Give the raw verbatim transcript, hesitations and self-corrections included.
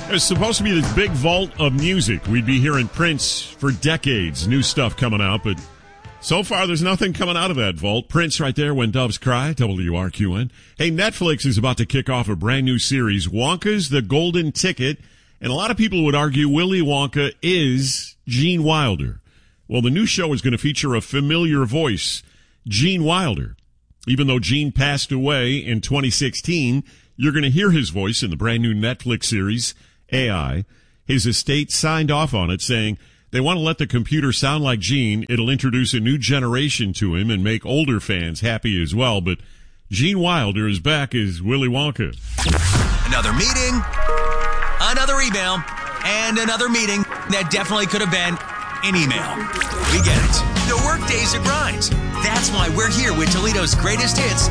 It's supposed to be this big vault of music. We'd be hearing Prince for decades, new stuff coming out, but so far there's nothing coming out of that vault. Prince right there, When Doves Cry, W R Q N. Hey, Netflix is about to kick off a brand new series, Wonka's the Golden Ticket, and a lot of people would argue Willy Wonka is Gene Wilder. Well, the new show is going to feature a familiar voice, Gene Wilder. Even though Gene passed away in twenty sixteen, you're going to hear his voice in the brand new Netflix series, A I. His estate signed off on it, saying they want to let the computer sound like Gene. It'll introduce a new generation to him and make older fans happy as well. But Gene Wilder is back as Willy Wonka. Another meeting, another email, and another meeting that definitely could have been an email. We get it. The work days it grinds. That's why we're here with Toledo's greatest hits